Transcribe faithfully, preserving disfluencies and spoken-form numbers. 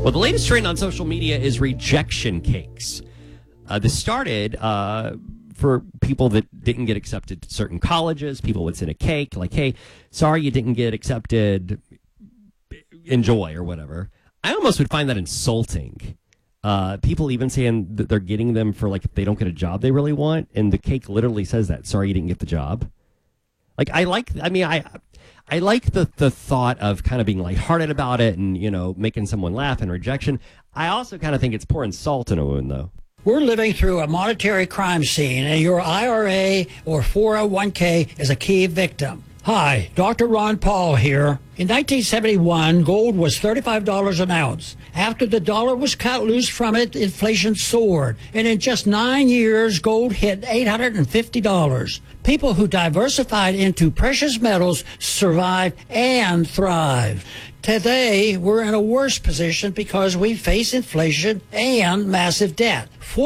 Well, the latest trend on social media is rejection cakes. Uh, this started uh, for people that didn't get accepted to certain colleges. People would send a cake like, hey, sorry you didn't get accepted. Enjoy or whatever. I almost would find that insulting. Uh, people even saying that they're getting them for like if they don't get a job they really want. And the cake literally says that. Sorry you didn't get the job. Like, I like, I mean, I... I like the, the thought of kind of being lighthearted about it and, you know, making someone laugh and rejection. I also kind of think it's pouring salt in a wound, though. We're living through a monetary crime scene, and your I R A or four oh one k is a key victim. Hi, Doctor Ron Paul here. In nineteen seventy-one, gold was thirty-five dollars an ounce. After the dollar was cut loose from it, inflation soared. And in just nine years, gold hit eight hundred fifty dollars. People who diversified into precious metals survived and thrived. Today, we're in a worse position because we face inflation and massive debt.